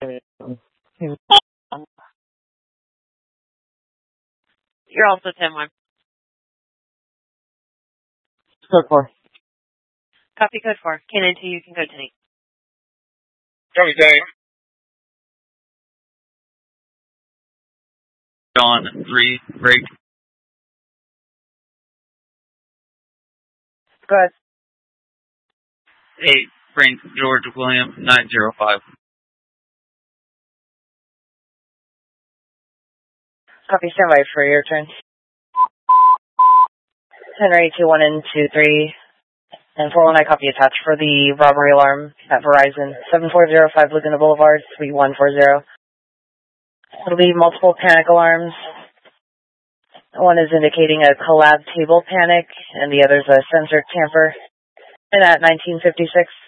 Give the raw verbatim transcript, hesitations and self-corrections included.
You're also ten one. Code four. Copy code four. Canine two, you can go tonight. Copy, Danny. Dawn three, break. Go ahead. Eight, Frank George William nine zero five. Copy, stand by for your turn. Henry two one and two three. And four one, I copy attached for the robbery alarm at Verizon. seven four zero five Laguna Boulevard, suite one forty. It'll be multiple panic alarms. One is indicating a collab table panic, and the other is a sensor tamper. And at nineteen fifty-six,